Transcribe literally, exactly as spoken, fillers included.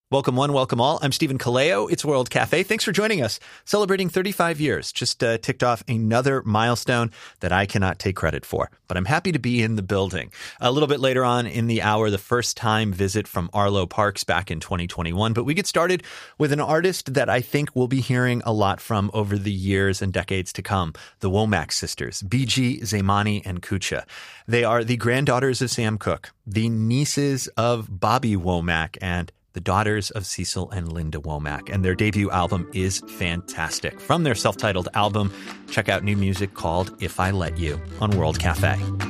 Welcome one, welcome all. I'm Stephen Kaleo. It's World Cafe. Thanks for joining us. Celebrating thirty-five years. Just uh, ticked off another milestone that I cannot take credit for, but I'm happy to be in the building. A little bit later on in the hour, the first time visit from Arlo Parks back in twenty twenty-one. But we get started with an artist that I think we'll be hearing a lot from over the years and decades to come. The Womack sisters, Biji, Zaimani, and Kucha. They are the granddaughters of Sam Cooke, the nieces of Bobby Womack, and the daughters of Cecil and Linda Womack, and their debut album is fantastic. From their self-titled album, check out new music called If I Let You on World Cafe.